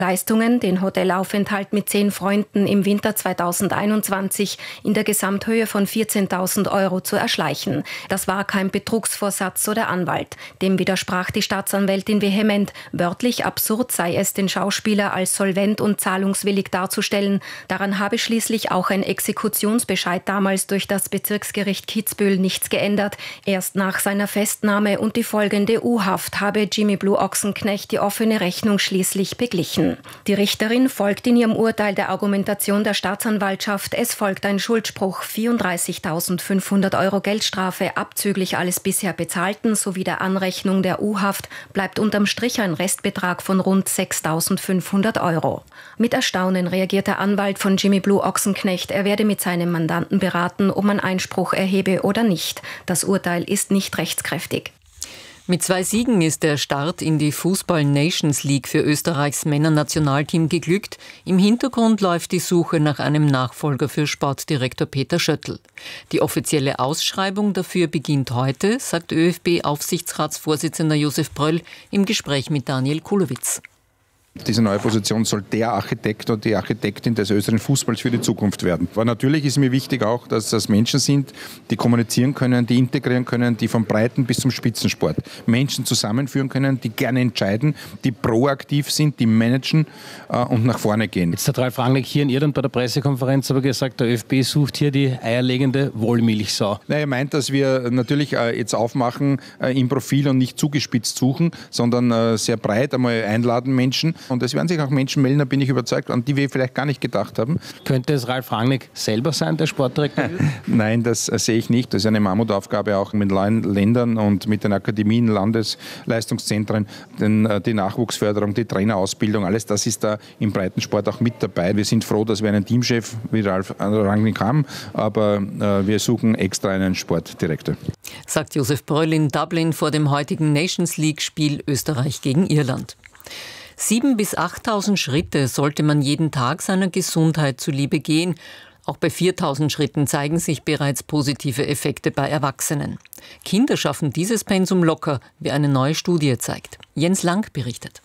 Leistungen, den Hotelaufenthalt mit 10 Freunden im Winter 2021 in der Gesamthöhe von 14.000 € zu erschleichen. Das war kein Betrugsvorsatz, so der Anwalt. Dem widersprach die Staatsanwältin vehement. Wörtlich absurd sei es, den Schauspieler als solvent und zahlungswillig darzustellen. Daran habe schließlich auch ein Exekutionsbescheid damals durch das Bezirksgericht Kitzbühel nichts geändert. Erst nach seiner Festnahme und die folgende U-Haft habe Jimmy Blue Ochsenknecht die offene Rechnung schließlich beglichen. Die Richterin folgt in ihrem Urteil der Argumentation der Staatsanwaltschaft. Es folgt ein Schuldspruch, 34.500 € Geldstrafe, abzüglich alles bisher Bezahlten sowie der Anrechnung der U-Haft bleibt unterm Strich ein Restbetrag von rund 6.500 €. Mit Erstaunen reagiert der Anwalt von Jimmy Blue Ochsenknecht. Er werde mit seinem Mandanten beraten, ob man Einspruch erhebe oder nicht. Das Urteil ist nicht rechtskräftig. Mit 2 Siegen ist der Start in die Fußball-Nations League für Österreichs Männernationalteam geglückt. Im Hintergrund läuft die Suche nach einem Nachfolger für Sportdirektor Peter Schöttl. Die offizielle Ausschreibung dafür beginnt heute, sagt ÖFB-Aufsichtsratsvorsitzender Josef Bröll im Gespräch mit Daniel Kulowitz. Diese neue Position soll der Architekt und die Architektin des österreichischen Fußballs für die Zukunft werden. Aber natürlich ist mir wichtig auch, dass das Menschen sind, die kommunizieren können, die integrieren können, die vom Breiten bis zum Spitzensport Menschen zusammenführen können, die gerne entscheiden, die proaktiv sind, die managen und nach vorne gehen. Jetzt hat Ralf Rangnick hier in Irland bei der Pressekonferenz aber gesagt, der ÖFB sucht hier die eierlegende Wollmilchsau. Er meint, dass wir natürlich jetzt aufmachen im Profil und nicht zugespitzt suchen, sondern sehr breit einmal einladen Menschen. Und es werden sich auch Menschen melden, da bin ich überzeugt, an die wir vielleicht gar nicht gedacht haben. Könnte es Ralf Rangnick selber sein, der Sportdirektor? Nein, das sehe ich nicht. Das ist eine Mammutaufgabe auch mit Ländern und mit den Akademien, Landesleistungszentren, die Nachwuchsförderung, die Trainerausbildung, alles das ist da im Breitensport auch mit dabei. Wir sind froh, dass wir einen Teamchef wie Ralf Rangnick haben, aber wir suchen extra einen Sportdirektor. Sagt Josef Bröll in Dublin vor dem heutigen Nations League-Spiel Österreich gegen Irland. 7.000 bis 8.000 Schritte sollte man jeden Tag seiner Gesundheit zuliebe gehen. Auch bei 4.000 Schritten zeigen sich bereits positive Effekte bei Erwachsenen. Kinder schaffen dieses Pensum locker, wie eine neue Studie zeigt. Jens Lang berichtet.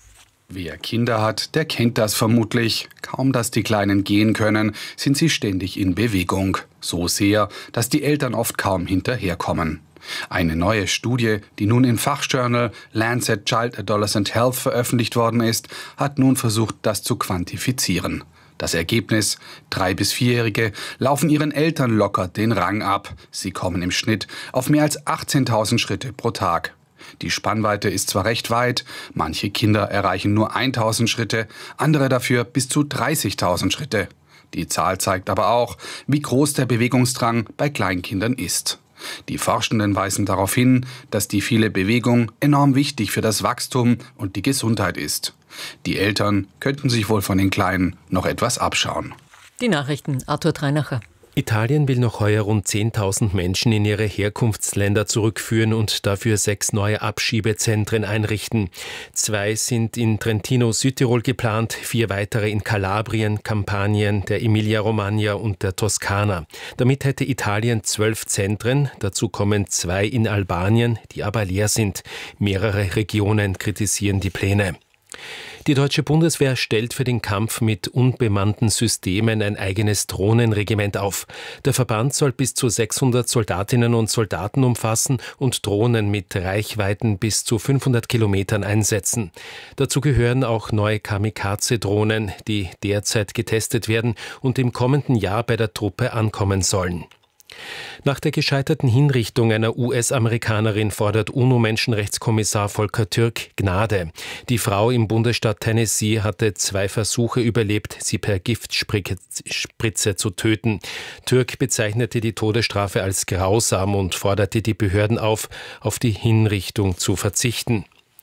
Wer Kinder hat, der kennt das vermutlich. Kaum, dass die Kleinen gehen können, sind sie ständig in Bewegung. So sehr, dass die Eltern oft kaum hinterherkommen. Eine neue Studie, die nun im Fachjournal Lancet Child Adolescent Health veröffentlicht worden ist, hat nun versucht, das zu quantifizieren. Das Ergebnis: 3- bis 4-Jährige laufen ihren Eltern locker den Rang ab. Sie kommen im Schnitt auf mehr als 18.000 Schritte pro Tag. Die Spannweite ist zwar recht weit, manche Kinder erreichen nur 1.000 Schritte, andere dafür bis zu 30.000 Schritte. Die Zahl zeigt aber auch, wie groß der Bewegungsdrang bei Kleinkindern ist. Die Forschenden weisen darauf hin, dass die viele Bewegung enorm wichtig für das Wachstum und die Gesundheit ist. Die Eltern könnten sich wohl von den Kleinen noch etwas abschauen. Die Nachrichten, Arthur Treinacher. Italien will noch heuer rund 10.000 Menschen in ihre Herkunftsländer zurückführen und dafür 6 neue Abschiebezentren einrichten. 2 sind in Trentino, Südtirol geplant, 4 weitere in Kalabrien, Kampanien, der Emilia-Romagna und der Toskana. Damit hätte Italien 12 Zentren, dazu kommen 2 in Albanien, die aber leer sind. Mehrere Regionen kritisieren die Pläne. Die deutsche Bundeswehr stellt für den Kampf mit unbemannten Systemen ein eigenes Drohnenregiment auf. Der Verband soll bis zu 600 Soldatinnen und Soldaten umfassen und Drohnen mit Reichweiten bis zu 500 Kilometern einsetzen. Dazu gehören auch neue Kamikaze-Drohnen, die derzeit getestet werden und im kommenden Jahr bei der Truppe ankommen sollen. Nach der gescheiterten Hinrichtung einer US-Amerikanerin fordert UNO-Menschenrechtskommissar Volker Türk Gnade. Die Frau im Bundesstaat Tennessee hatte 2 Versuche überlebt, sie per Giftspritze zu töten. Türk bezeichnete die Todesstrafe als grausam und forderte die Behörden auf die Hinrichtung zu verzichten.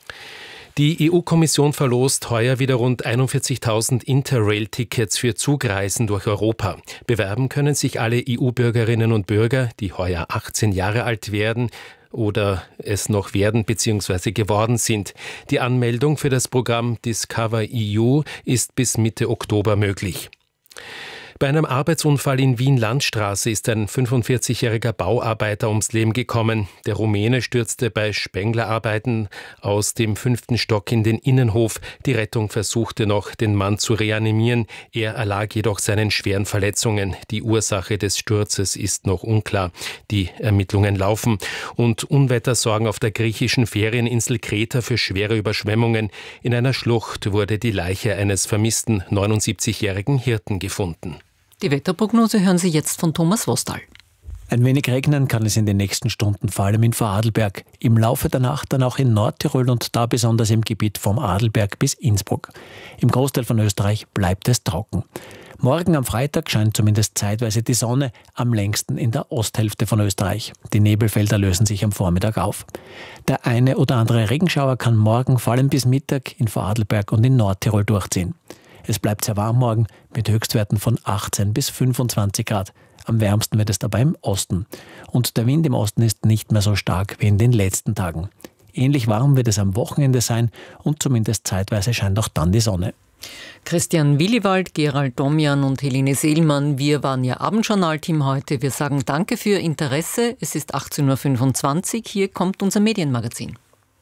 Die EU-Kommission verlost heuer wieder rund 41.000 Interrail-Tickets für Zugreisen durch Europa. Bewerben können sich alle EU-Bürgerinnen und Bürger, die heuer 18 Jahre alt werden oder es noch werden bzw. geworden sind. Die Anmeldung für das Programm Discover EU ist bis Mitte Oktober möglich. Bei einem Arbeitsunfall in Wien-Landstraße ist ein 45-jähriger Bauarbeiter ums Leben gekommen. Der Rumäne stürzte bei Spenglerarbeiten aus dem 5. Stock in den Innenhof. Die Rettung versuchte noch, den Mann zu reanimieren. Er erlag jedoch seinen schweren Verletzungen. Die Ursache des Sturzes ist noch unklar. Die Ermittlungen laufen. Und Unwetter sorgen auf der griechischen Ferieninsel Kreta für schwere Überschwemmungen. In einer Schlucht wurde die Leiche eines vermissten 79-jährigen Hirten gefunden. Die Wetterprognose hören Sie jetzt von Thomas Wostal. Ein wenig regnen kann es in den nächsten Stunden, vor allem in Vorarlberg. Im Laufe der Nacht dann auch in Nordtirol und da besonders im Gebiet vom Adelberg bis Innsbruck. Im Großteil von Österreich bleibt es trocken. Morgen am Freitag scheint zumindest zeitweise die Sonne, am längsten in der Osthälfte von Österreich. Die Nebelfelder lösen sich am Vormittag auf. Der eine oder andere Regenschauer kann morgen vor allem bis Mittag in Vorarlberg und in Nordtirol durchziehen. Es bleibt sehr warm morgen mit Höchstwerten von 18 bis 25 Grad. Am wärmsten wird es dabei im Osten. Und der Wind im Osten ist nicht mehr so stark wie in den letzten Tagen. Ähnlich warm wird es am Wochenende sein und zumindest zeitweise scheint auch dann die Sonne. Christian Williwald, Gerald Domian und Helene Seelmann, wir waren Ihr Abendjournalteam heute. Wir sagen danke für Ihr Interesse. Es ist 18.25 Uhr. Hier kommt unser Medienmagazin.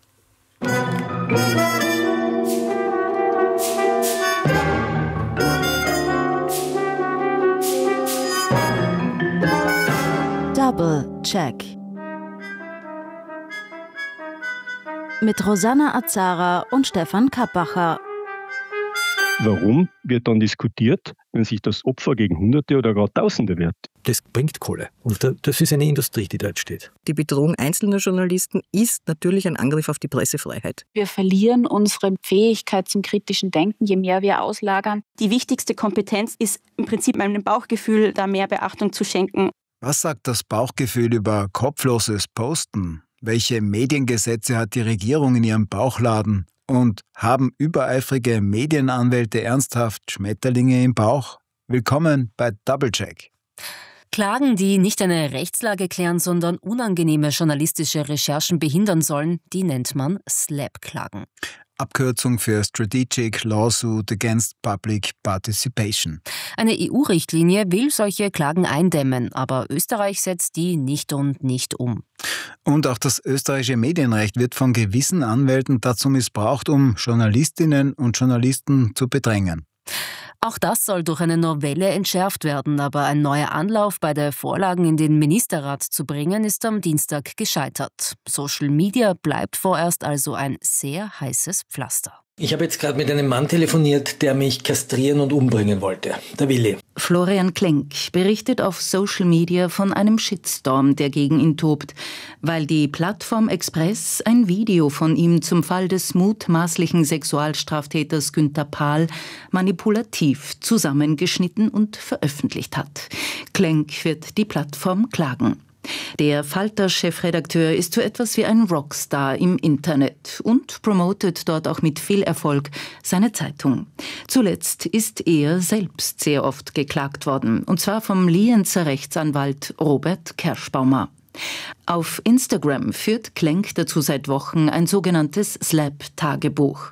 Double Check mit Rosanna Azara und Stefan Kappacher. Warum wird dann diskutiert, wenn sich das Opfer gegen Hunderte oder gar Tausende wehrt? Das bringt Kohle. Und das ist eine Industrie, die da jetzt steht. Die Bedrohung einzelner Journalisten ist natürlich ein Angriff auf die Pressefreiheit. Wir verlieren unsere Fähigkeit zum kritischen Denken, je mehr wir auslagern. Die wichtigste Kompetenz ist im Prinzip meinem Bauchgefühl, da mehr Beachtung zu schenken. Was sagt das Bauchgefühl über kopfloses Posten? Welche Mediengesetze hat die Regierung in ihrem Bauchladen? Und haben übereifrige Medienanwälte ernsthaft Schmetterlinge im Bauch? Willkommen bei Doublecheck. Klagen, die nicht eine Rechtslage klären, sondern unangenehme journalistische Recherchen behindern sollen, die nennt man SLAPP-Klagen. Abkürzung für Strategic Lawsuit Against Public Participation. Eine EU-Richtlinie will solche Klagen eindämmen, aber Österreich setzt die nicht und nicht um. Und auch das österreichische Medienrecht wird von gewissen Anwälten dazu missbraucht, um Journalistinnen und Journalisten zu bedrängen. Auch das soll durch eine Novelle entschärft werden, aber ein neuer Anlauf, beide Vorlagen in den Ministerrat zu bringen, ist am Dienstag gescheitert. Social Media bleibt vorerst also ein sehr heißes Pflaster. Ich habe jetzt gerade mit einem Mann telefoniert, der mich kastrieren und umbringen wollte. Der Willi. Florian Klenk berichtet auf Social Media von einem Shitstorm, der gegen ihn tobt, weil die Plattform Express ein Video von ihm zum Fall des mutmaßlichen Sexualstraftäters Günther Pahl manipulativ zusammengeschnitten und veröffentlicht hat. Klenk wird die Plattform klagen. Der Falter-Chefredakteur ist so etwas wie ein Rockstar im Internet und promotet dort auch mit viel Erfolg seine Zeitung. Zuletzt ist er selbst sehr oft geklagt worden, und zwar vom Lienzer Rechtsanwalt Robert Kerschbaumer. Auf Instagram führt Klenk dazu seit Wochen ein sogenanntes SLAPP-Tagebuch.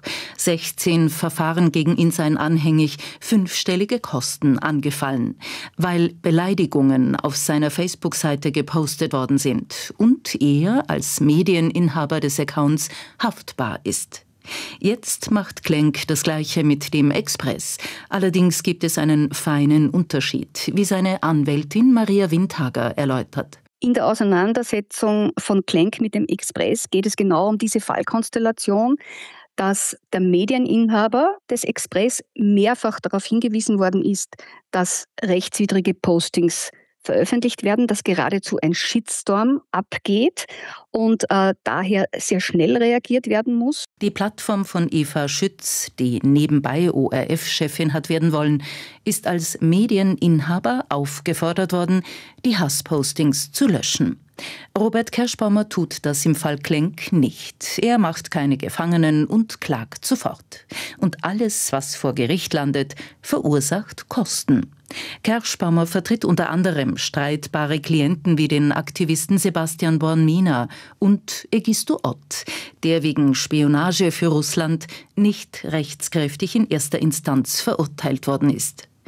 16 Verfahren gegen ihn seien anhängig, 5-stellige Kosten angefallen, weil Beleidigungen auf seiner Facebook-Seite gepostet worden sind und er als Medieninhaber des Accounts haftbar ist. Jetzt macht Klenk das Gleiche mit dem Express. Allerdings gibt es einen feinen Unterschied, wie seine Anwältin Maria Windhager erläutert. In der Auseinandersetzung von Klenk mit dem Express geht es genau um diese Fallkonstellation, dass der Medieninhaber des Express mehrfach darauf hingewiesen worden ist, dass rechtswidrige Postings veröffentlicht werden, dass geradezu ein Shitstorm abgeht und daher sehr schnell reagiert werden muss. Die Plattform von Eva Schütz, die nebenbei ORF-Chefin hat werden wollen, ist als Medieninhaber aufgefordert worden, die Hasspostings zu löschen. Robert Kerschbaumer tut das im Fall Klenk nicht. Er macht keine Gefangenen und klagt sofort. Und alles, was vor Gericht landet, verursacht Kosten. Kerschbaumer vertritt unter anderem streitbare Klienten wie den Aktivisten Sebastian Born-Mina und Egisto Ott, der wegen Spionage für Russland nicht rechtskräftig in erster Instanz verurteilt worden ist.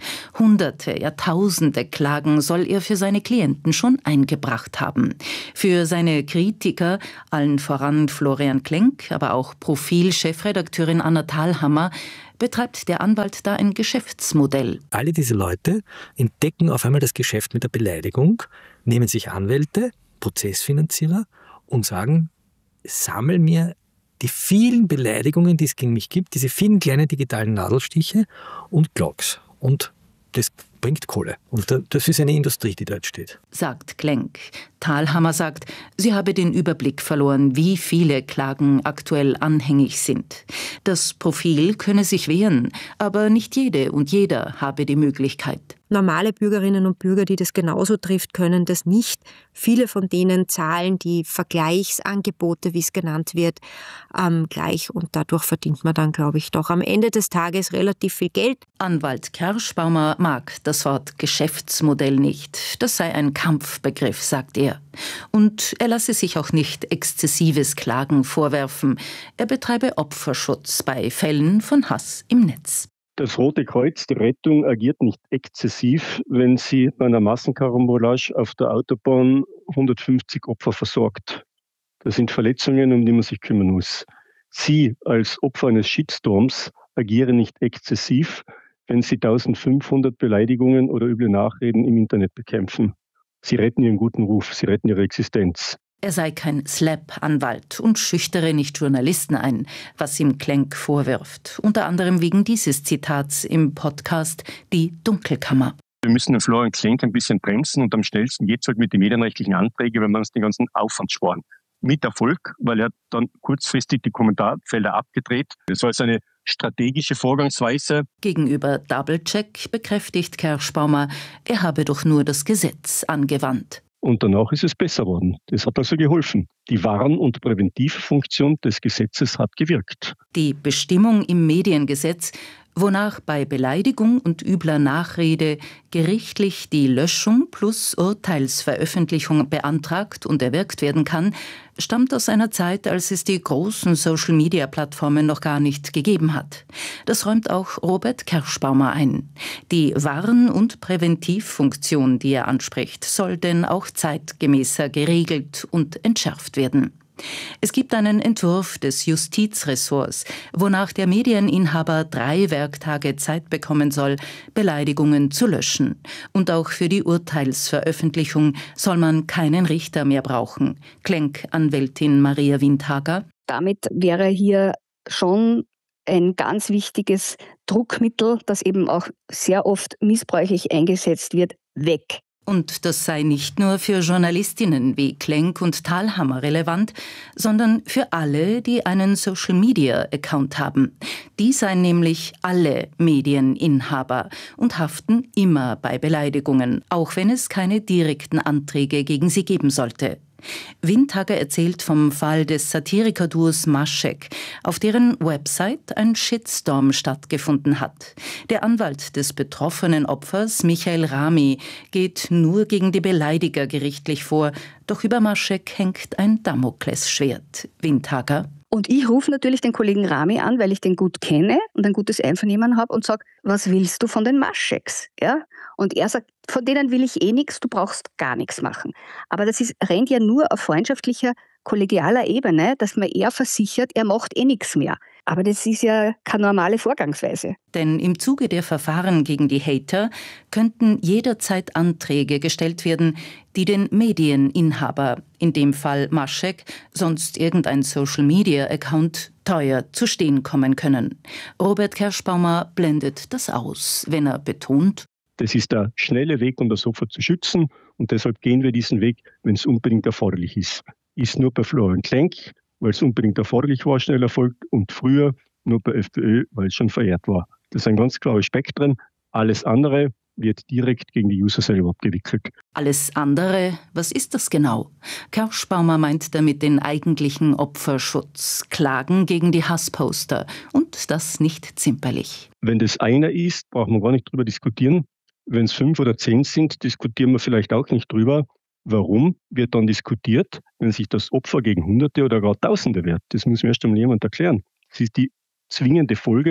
Hunderte, ja Tausende Klagen soll er für seine Klienten schon eingebracht haben. Für seine Kritiker, allen voran Florian Klenk, aber auch Profil-Chefredakteurin Anna Thalhammer, betreibt der Anwalt da ein Geschäftsmodell. Alle diese Leute entdecken auf einmal das Geschäft mit der Beleidigung, nehmen sich Anwälte, Prozessfinanzierer und sagen, sammel mir die vielen Beleidigungen, die es gegen mich gibt, diese vielen kleinen digitalen Nadelstiche und klag's. Und das bringt Kohle. Und das ist eine Industrie, die dort steht. Sagt Klenk. Thalhammer sagt, sie habe den Überblick verloren, wie viele Klagen aktuell anhängig sind. Das Profil könne sich wehren, aber nicht jede und jeder habe die Möglichkeit. Normale Bürgerinnen und Bürger, die das genauso trifft, können das nicht. Viele von denen zahlen die Vergleichsangebote, wie es genannt wird, gleich. Und dadurch verdient man dann, glaube ich, doch am Ende des Tages relativ viel Geld. Anwalt Kerschbaumer mag das Wort Geschäftsmodell nicht. Das sei ein Kampfbegriff, sagt er. Und er lasse sich auch nicht exzessives Klagen vorwerfen. Er betreibe Opferschutz bei Fällen von Hass im Netz. Das Rote Kreuz, die Rettung, agiert nicht exzessiv, wenn sie bei einer Massenkarambolage auf der Autobahn 150 Opfer versorgt. Das sind Verletzungen, um die man sich kümmern muss. Sie als Opfer eines Shitstorms agieren nicht exzessiv, wenn sie 1500 Beleidigungen oder üble Nachreden im Internet bekämpfen. Sie retten ihren guten Ruf, sie retten ihre Existenz. Er sei kein Slap-Anwalt und schüchtere nicht Journalisten ein, was ihm Klenk vorwirft. Unter anderem wegen dieses Zitats im Podcast Die Dunkelkammer. Wir müssen den Florian Klenk ein bisschen bremsen und am schnellsten geht es halt mit den medienrechtlichen Anträgen, wenn wir uns den ganzen Aufwand sparen. Mit Erfolg, weil er dann kurzfristig die Kommentarfelder abgedreht. Das war also eine strategische Vorgangsweise. Gegenüber Double-Check bekräftigt Kerschbaumer, er habe doch nur das Gesetz angewandt. Und danach ist es besser worden. Das hat also geholfen. Die Warn- und Präventivfunktion des Gesetzes hat gewirkt. Die Bestimmung im Mediengesetz, wonach bei Beleidigung und übler Nachrede gerichtlich die Löschung plus Urteilsveröffentlichung beantragt und erwirkt werden kann, stammt aus einer Zeit, als es die großen Social-Media-Plattformen noch gar nicht gegeben hat. Das räumt auch Robert Kerschbaumer ein. Die Warn- und Präventivfunktion, die er anspricht, soll denn auch zeitgemäßer geregelt und entschärft werden. Es gibt einen Entwurf des Justizressorts, wonach der Medieninhaber 3 Werktage Zeit bekommen soll, Beleidigungen zu löschen. Und auch für die Urteilsveröffentlichung soll man keinen Richter mehr brauchen. Klenk-Anwältin Maria Windhager. Damit wäre hier schon ein ganz wichtiges Druckmittel, das eben auch sehr oft missbräuchlich eingesetzt wird, weg. Und das sei nicht nur für Journalistinnen wie Klenk und Thalhammer relevant, sondern für alle, die einen Social-Media-Account haben. Die seien nämlich alle Medieninhaber und haften immer bei Beleidigungen, auch wenn es keine direkten Anträge gegen sie geben sollte. Windhager erzählt vom Fall des Satirikerduos Maschek, auf deren Website ein Shitstorm stattgefunden hat. Der Anwalt des betroffenen Opfers, Michael Rami, geht nur gegen die Beleidiger gerichtlich vor, doch über Maschek hängt ein Damoklesschwert. Windhager. Und ich rufe natürlich den Kollegen Rami an, weil ich den gut kenne und ein gutes Einvernehmen habe und sage, was willst du von den Mascheks? Ja? Und er sagt, von denen will ich nichts, du brauchst gar nichts machen. Aber das rennt ja nur auf freundschaftlicher, kollegialer Ebene, dass man eher versichert, er macht nichts mehr. Aber das ist ja keine normale Vorgangsweise. Denn im Zuge der Verfahren gegen die Hater könnten jederzeit Anträge gestellt werden, die den Medieninhaber, in dem Fall Maschek, sonst irgendein Social-Media-Account, teuer zu stehen kommen können. Robert Kerschbaumer blendet das aus, wenn er betont: Das ist der schnelle Weg, um das Opfer zu schützen. Und deshalb gehen wir diesen Weg, wenn es unbedingt erforderlich ist. Ist nur bei Florian Klenk, weil es unbedingt erforderlich war, schnell erfolgt. Und früher nur bei FPÖ, weil es schon verjährt war. Das sind ganz klare Spektren. Alles andere wird direkt gegen die User selber abgewickelt. Alles andere, was ist das genau? Kerschbaumer meint damit den eigentlichen Opferschutz, Klagen gegen die Hassposter und das nicht zimperlich. Wenn das einer ist, braucht man gar nicht drüber diskutieren. Wenn es 5 oder 10 sind, diskutieren wir vielleicht auch nicht drüber. Warum wird dann diskutiert, wenn sich das Opfer gegen Hunderte oder gar Tausende wehrt? Das muss mir erst einmal jemand erklären. Das ist die zwingende Folge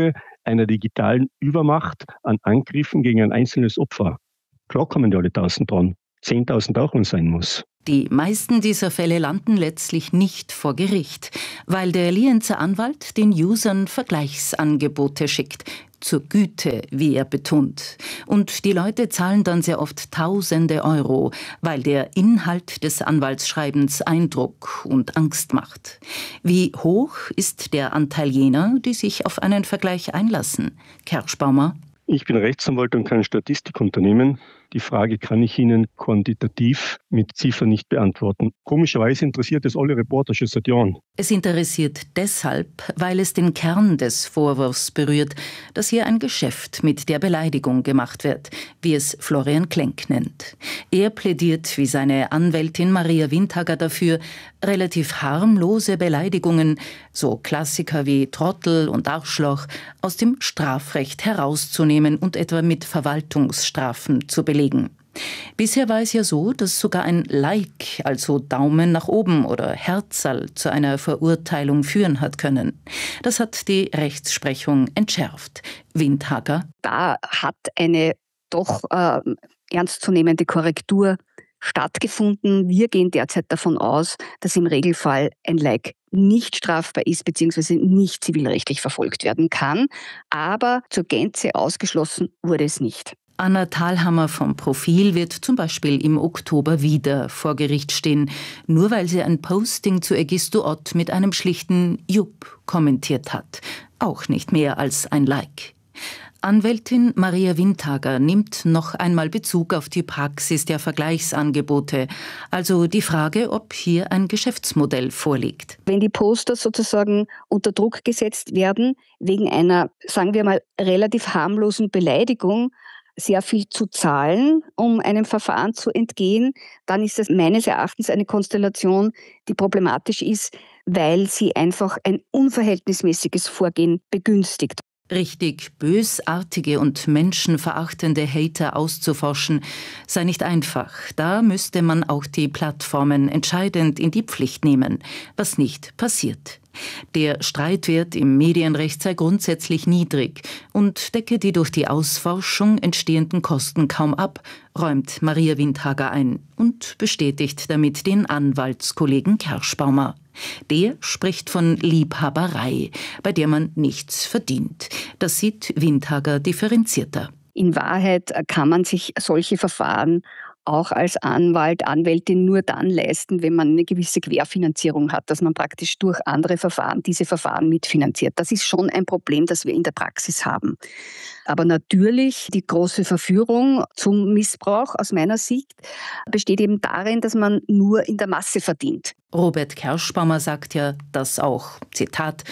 einer digitalen Übermacht an Angriffen gegen ein einzelnes Opfer. Klar kommen die alle 1000 dran. 10.000 auch, wenn es sein muss. Die meisten dieser Fälle landen letztlich nicht vor Gericht, weil der Lienzer Anwalt den Usern Vergleichsangebote schickt. Zur Güte, wie er betont. Und die Leute zahlen dann sehr oft Tausende Euro, weil der Inhalt des Anwaltsschreibens Eindruck und Angst macht. Wie hoch ist der Anteil jener, die sich auf einen Vergleich einlassen? Kerschbaumer? Ich bin Rechtsanwalt und kein Statistikunternehmen. Die Frage kann ich Ihnen quantitativ mit Ziffern nicht beantworten. Komischerweise interessiert es alle Reporter schon seit Jahren. Es interessiert deshalb, weil es den Kern des Vorwurfs berührt, dass hier ein Geschäft mit der Beleidigung gemacht wird, wie es Florian Klenk nennt. Er plädiert wie seine Anwältin Maria Windhager dafür, relativ harmlose Beleidigungen, so Klassiker wie Trottel und Arschloch, aus dem Strafrecht herauszunehmen und etwa mit Verwaltungsstrafen zu belegen. Bisher war es ja so, dass sogar ein Like, also Daumen nach oben oder Herzerl, zu einer Verurteilung führen hat können. Das hat die Rechtsprechung entschärft. Windhager? Da hat eine doch ernstzunehmende Korrektur stattgefunden. Wir gehen derzeit davon aus, dass im Regelfall ein Like nicht strafbar ist bzw. nicht zivilrechtlich verfolgt werden kann. Aber zur Gänze ausgeschlossen wurde es nicht. Anna Thalhammer vom Profil wird zum Beispiel im Oktober wieder vor Gericht stehen, nur weil sie ein Posting zu Egisto Ott mit einem schlichten Jupp kommentiert hat. Auch nicht mehr als ein Like. Anwältin Maria Windhager nimmt noch einmal Bezug auf die Praxis der Vergleichsangebote, also die Frage, ob hier ein Geschäftsmodell vorliegt. Wenn die Poster sozusagen unter Druck gesetzt werden, wegen einer, sagen wir mal, relativ harmlosen Beleidigung, sehr viel zu zahlen, um einem Verfahren zu entgehen, dann ist das meines Erachtens eine Konstellation, die problematisch ist, weil sie einfach ein unverhältnismäßiges Vorgehen begünstigt. Richtig bösartige und menschenverachtende Hater auszuforschen, sei nicht einfach. Da müsste man auch die Plattformen entscheidend in die Pflicht nehmen, was nicht passiert. Der Streitwert im Medienrecht sei grundsätzlich niedrig und decke die durch die Ausforschung entstehenden Kosten kaum ab, räumt Maria Windhager ein und bestätigt damit den Anwaltskollegen Kerschbaumer. Der spricht von Liebhaberei, bei der man nichts verdient. Das sieht Windhager differenzierter. In Wahrheit kann man sich solche Verfahren auch als Anwalt, Anwältin nur dann leisten, wenn man eine gewisse Querfinanzierung hat, dass man praktisch durch andere Verfahren diese Verfahren mitfinanziert. Das ist schon ein Problem, das wir in der Praxis haben. Aber natürlich, die große Verführung zum Missbrauch aus meiner Sicht besteht eben darin, dass man nur in der Masse verdient. Robert Kerschbaumer sagt ja, dass auch, Zitat,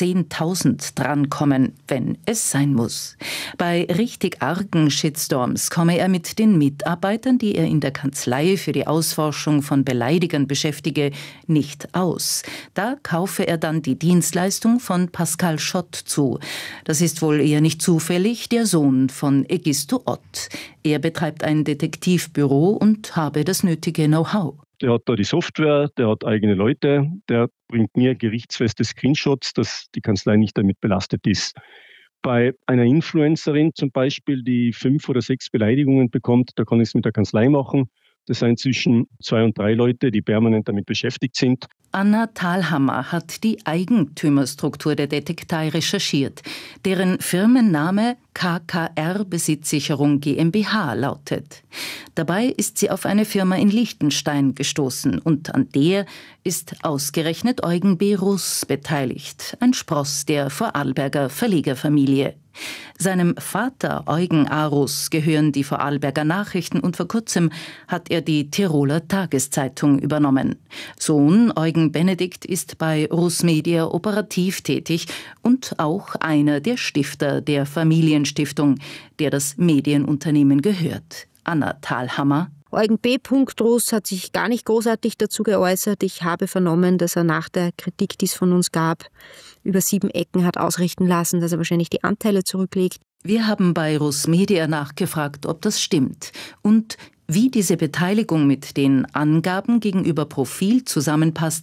10.000 drankommen, wenn es sein muss. Bei richtig argen Shitstorms komme er mit den Mitarbeitern, die er in der Kanzlei für die Ausforschung von Beleidigern beschäftige, nicht aus. Da kaufe er dann die Dienstleistung von Pascal Schott zu. Das ist wohl eher nicht zufällig der Sohn von Egisto Ott. Er betreibt ein Detektivbüro und habe das nötige Know-how. Der hat da die Software, der hat eigene Leute, der bringt mir gerichtsfeste Screenshots, dass die Kanzlei nicht damit belastet ist. Bei einer Influencerin zum Beispiel, die 5 oder 6 Beleidigungen bekommt, da kann ich es mit der Kanzlei machen. Das sind zwischen 2 und 3 Leute, die permanent damit beschäftigt sind. Anna Thalhammer hat die Eigentümerstruktur der Detektei recherchiert, deren Firmenname KKR Besitzsicherung GmbH lautet. Dabei ist sie auf eine Firma in Liechtenstein gestoßen und an der ist ausgerechnet Eugen B. Russ beteiligt, ein Spross der Vorarlberger Verlegerfamilie. Seinem Vater Eugen A. Russ gehören die Vorarlberger Nachrichten und vor kurzem hat er die Tiroler Tageszeitung übernommen. Sohn Eugen Benedikt ist bei Russ Media operativ tätig und auch einer der Stifter der Familienstiftung, der das Medienunternehmen gehört. Anna Thalhammer. Eugen B. Russ hat sich gar nicht großartig dazu geäußert. Ich habe vernommen, dass er nach der Kritik, die es von uns gab, über 7 Ecken hat ausrichten lassen, dass er wahrscheinlich die Anteile zurücklegt. Wir haben bei Russ Media nachgefragt, ob das stimmt und wie diese Beteiligung mit den Angaben gegenüber Profil zusammenpasst,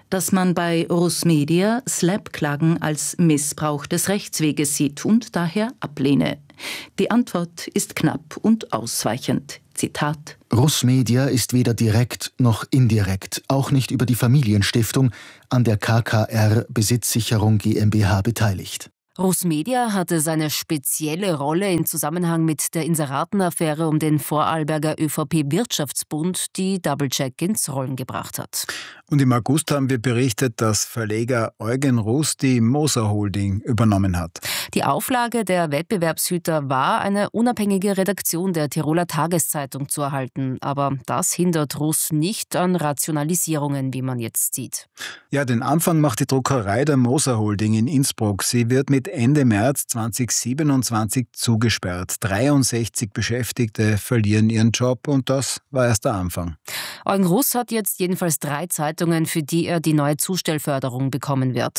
dass man bei Rusmedia SLAPP-Klagen als Missbrauch des Rechtsweges sieht und daher ablehne. Die Antwort ist knapp und ausweichend. Zitat: Rusmedia ist weder direkt noch indirekt, auch nicht über die Familienstiftung, an der KKR Besitzsicherung GmbH beteiligt. Rusmedia hatte seine spezielle Rolle in Zusammenhang mit der Inseratenaffäre um den Vorarlberger ÖVP-Wirtschaftsbund, die Doublecheck ins Rollen gebracht hat. Und im August haben wir berichtet, dass Verleger Eugen Russ die Moser Holding übernommen hat. Die Auflage der Wettbewerbshüter war, eine unabhängige Redaktion der Tiroler Tageszeitung zu erhalten. Aber das hindert Russ nicht an Rationalisierungen, wie man jetzt sieht. Ja, den Anfang macht die Druckerei der Moser Holding in Innsbruck. Sie wird mit Ende März 2027 zugesperrt. 63 Beschäftigte verlieren ihren Job und das war erst der Anfang. Eugen Russ hat jetzt jedenfalls 3 Zeitungen, für die er die neue Zustellförderung bekommen wird.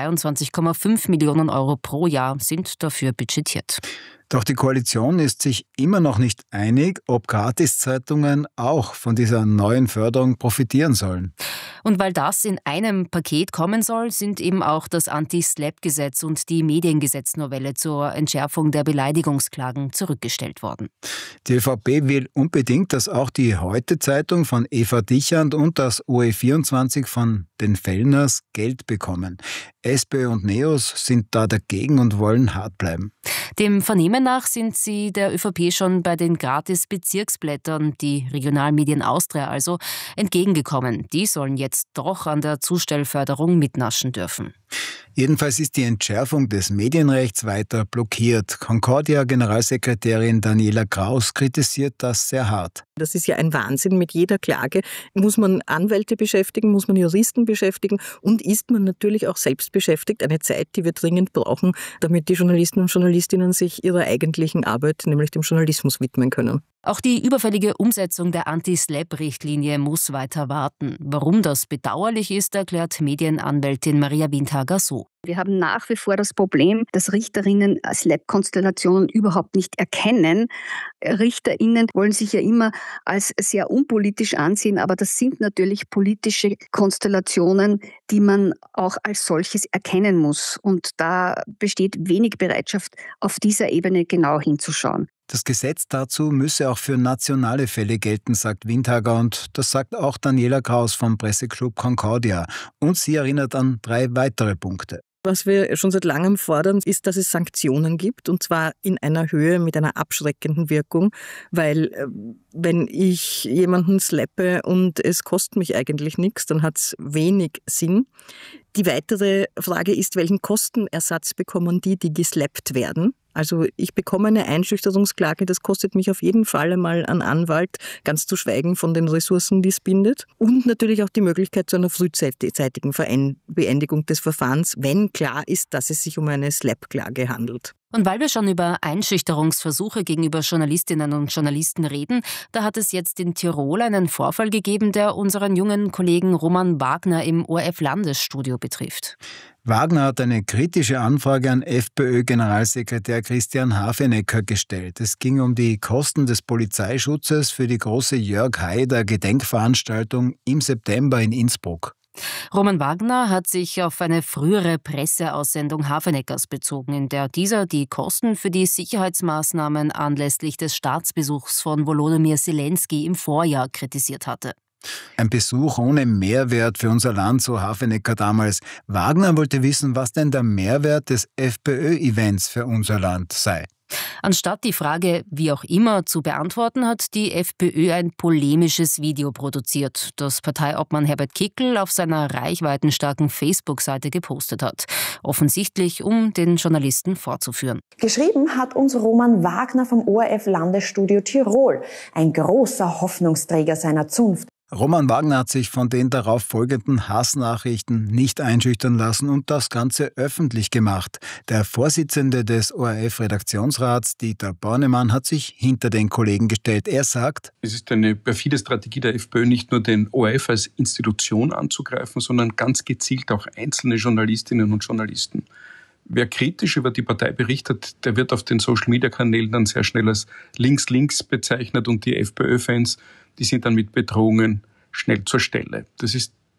22,5 Millionen Euro pro Jahr sind dafür budgetiert. Doch die Koalition ist sich immer noch nicht einig, ob Gratiszeitungen auch von dieser neuen Förderung profitieren sollen. Und weil das in einem Paket kommen soll, sind eben auch das Anti-SLAPP-Gesetz und die Mediengesetznovelle zur Entschärfung der Beleidigungsklagen zurückgestellt worden. Die ÖVP will unbedingt, dass auch die Heute-Zeitung von Eva Dichand und das OE24 von den Fellners Geld bekommen. SPÖ und NEOS sind da dagegen und wollen hart bleiben. Dem Vernehmen nach sind sie der ÖVP schon bei den Gratis-Bezirksblättern, die Regionalmedien Austria also, entgegengekommen. Die sollen jetzt doch an der Zustellförderung mitnaschen dürfen. Jedenfalls ist die Entschärfung des Medienrechts weiter blockiert. Concordia-Generalsekretärin Daniela Kraus kritisiert das sehr hart. Das ist ja ein Wahnsinn. Mit jeder Klage muss man Anwälte beschäftigen, muss man Juristen beschäftigen und ist man natürlich auch selbst beschäftigt. Eine Zeit, die wir dringend brauchen, damit die Journalisten und Journalistinnen sich ihrer eigentlichen Arbeit, nämlich dem Journalismus, widmen können. Auch die überfällige Umsetzung der Anti-SLAPP-Richtlinie muss weiter warten. Warum das bedauerlich ist, erklärt Medienanwältin Maria Windhager so. Wir haben nach wie vor das Problem, dass Richterinnen SLAPP-Konstellationen überhaupt nicht erkennen. RichterInnen wollen sich ja immer als sehr unpolitisch ansehen, aber das sind natürlich politische Konstellationen, die man auch als solches erkennen muss. Und da besteht wenig Bereitschaft, auf dieser Ebene genau hinzuschauen. Das Gesetz dazu müsse auch für nationale Fälle gelten, sagt Windhager, und das sagt auch Daniela Kraus vom Presseclub Concordia. Und sie erinnert an 3 weitere Punkte. Was wir schon seit langem fordern, ist, dass es Sanktionen gibt, und zwar in einer Höhe mit einer abschreckenden Wirkung, weil wenn ich jemanden slappe und es kostet mich eigentlich nichts, dann hat es wenig Sinn. Die weitere Frage ist, welchen Kostenersatz bekommen die geslappt werden? Also ich bekomme eine Einschüchterungsklage, das kostet mich auf jeden Fall einmal einen Anwalt, ganz zu schweigen von den Ressourcen, die es bindet. Und natürlich auch die Möglichkeit zu einer frühzeitigen Beendigung des Verfahrens, wenn klar ist, dass es sich um eine SLAPP-Klage handelt. Und weil wir schon über Einschüchterungsversuche gegenüber Journalistinnen und Journalisten reden, da hat es jetzt in Tirol einen Vorfall gegeben, der unseren jungen Kollegen Roman Wagner im ORF-Landesstudio betrifft. Wagner hat eine kritische Anfrage an FPÖ-Generalsekretär Christian Hafenecker gestellt. Es ging um die Kosten des Polizeischutzes für die große Jörg Haider Gedenkveranstaltung im September in Innsbruck. Roman Wagner hat sich auf eine frühere Presseaussendung Hafeneckers bezogen, in der dieser die Kosten für die Sicherheitsmaßnahmen anlässlich des Staatsbesuchs von Volodymyr Zelensky im Vorjahr kritisiert hatte. Ein Besuch ohne Mehrwert für unser Land, so Hafenecker damals. Wagner wollte wissen, was denn der Mehrwert des FPÖ-Events für unser Land sei. Anstatt die Frage wie auch immer zu beantworten, hat die FPÖ ein polemisches Video produziert, das Parteiobmann Herbert Kickl auf seiner reichweitenstarken Facebook-Seite gepostet hat. Offensichtlich, um den Journalisten vorzuführen. Geschrieben hat uns Roman Wagner vom ORF-Landesstudio Tirol, ein großer Hoffnungsträger seiner Zunft. Roman Wagner hat sich von den darauf folgenden Hassnachrichten nicht einschüchtern lassen und das Ganze öffentlich gemacht. Der Vorsitzende des ORF-Redaktionsrats, Dieter Bornemann, hat sich hinter den Kollegen gestellt. Er sagt: Es ist eine perfide Strategie der FPÖ, nicht nur den ORF als Institution anzugreifen, sondern ganz gezielt auch einzelne Journalistinnen und Journalisten. Wer kritisch über die Partei berichtet, der wird auf den Social-Media-Kanälen dann sehr schnell als links bezeichnet und die FPÖ-Fans, die sind dann mit Bedrohungen schnell zur Stelle. Das ist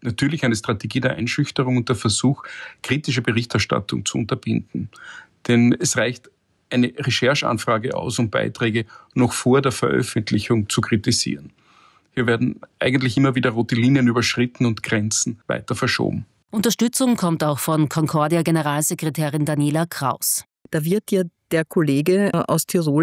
Natürlich eine Strategie der Einschüchterung und der Versuch, kritische Berichterstattung zu unterbinden. Denn es reicht eine Rechercheanfrage aus, um Beiträge noch vor der Veröffentlichung zu kritisieren. Hier werden eigentlich immer wieder rote Linien überschritten und Grenzen weiter verschoben. Unterstützung kommt auch von Concordia-Generalsekretärin Daniela Kraus. Da wird ja der Kollege aus Tirol